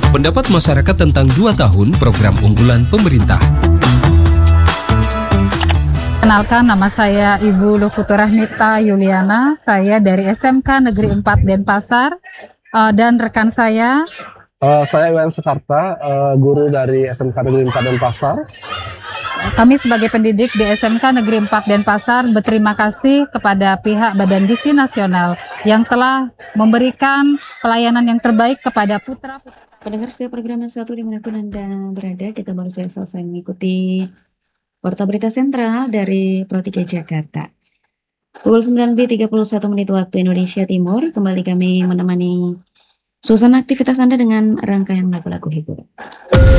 Pendapat masyarakat tentang 2 tahun program unggulan pemerintah. Kenalkan, nama saya Ibu Lokutur Rahmita Yuliana. Saya dari SMK Negeri 4 Denpasar. Dan rekan saya, Saya Iwan Sukarta, guru dari SMK Negeri 4 Denpasar. kami sebagai pendidik di SMK Negeri 4 Denpasar berterima kasih kepada pihak Badan Gizi Nasional yang telah memberikan pelayanan yang terbaik kepada putra-putri. Pendengar setiap program yang satu dimanapun Anda berada, kita baru saja selesai mengikuti Warta Berita Sentral dari Pro 3 Jakarta. Pukul 9:31 waktu Indonesia Timur, kembali kami menemani suasana aktivitas Anda dengan rangkaian lagu-lagu hiburan.